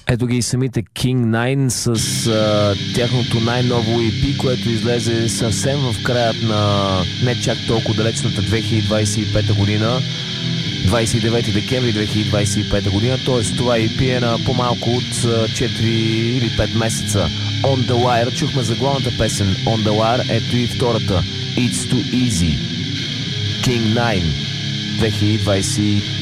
Ето ги и самите King Nine с тяхното най-ново EP, което излезе съвсем в краят на не чак толкова далечната 2025 година, 29 декември 2025 година, т.е. това EP е на по-малко от 4 или 5 месеца. On the Wire, чухме заглавната песен On the Wire, ето и втората It's Too Easy, King Nine 2025.